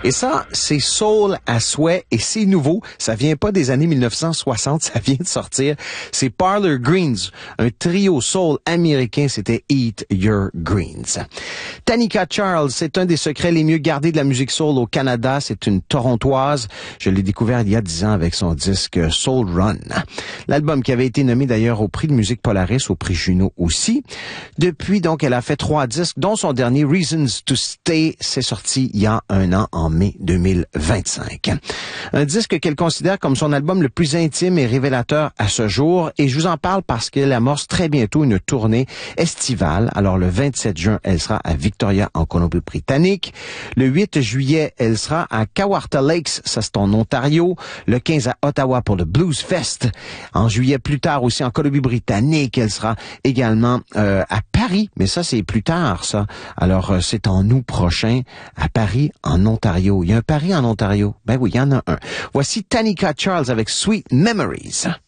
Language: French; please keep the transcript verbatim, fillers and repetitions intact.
Et ça, c'est soul à souhait et c'est nouveau. Ça vient pas des années mille neuf cent soixante, ça vient de sortir. C'est Parlor Greens, un trio soul américain, c'était Eat Your Greens. Tanika Charles, c'est un des secrets les mieux gardés de la musique soul au Canada. C'est une Torontoise. Je l'ai découvert il y a dix ans avec son disque Soul Run. L'album qui avait été nommé d'ailleurs au prix de musique Polaris, au prix Juno aussi. Depuis, donc, elle a fait trois disques, dont son dernier Reasons to Stay. C'est sorti il y a un an, en mai deux mille vingt-cinq. Un disque qu'elle considère comme son album le plus intime et révélateur à ce jour. Et je vous en parle parce qu'elle amorce très bientôt une tournée estivale. Alors, le vingt-sept juin, elle sera à Victoria, en Colombie-Britannique. Le huit juillet, elle sera à Kawartha Lakes, ça c'est en Ontario. Le quinze à Ottawa pour le Blues Fest. En juillet, plus tard aussi en Colombie-Britannique, elle sera également euh, à Paris, mais ça c'est plus tard ça. Alors euh, c'est en août prochain à Paris, en Ontario. Il y a un Paris en Ontario. Ben oui, il y en a un. Voici Tanika Charles avec Sweet Memories.